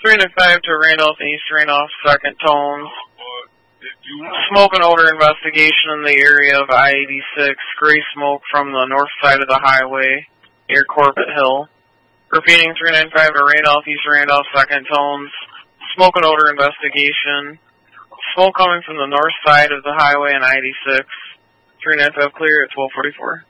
395 to Randolph East, Randolph, second tones. Smoke and odor investigation in the area of I-86. Gray smoke from the north side of the highway near Corbett Hill. Repeating 395 to Randolph East, Randolph, second tones. Smoke and odor investigation. Smoke coming from the north side of the highway in I-86. 395 clear at 1244.